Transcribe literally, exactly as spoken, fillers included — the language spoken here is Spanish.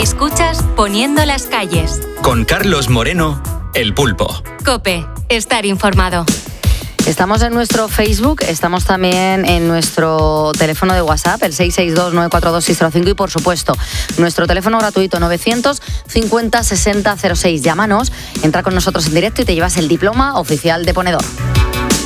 Escuchas Poniendo las calles. Con Carlos Moreno, El Pulpo. COPE, estar informado. Estamos en nuestro Facebook, estamos también en nuestro teléfono de WhatsApp, el seis seis dos, nueve cuatro dos, seis cero cinco y, por supuesto, nuestro teléfono gratuito novecientos cincuenta, sesenta, cero seis. Llámanos, entra con nosotros en directo y te llevas el diploma oficial de ponedor.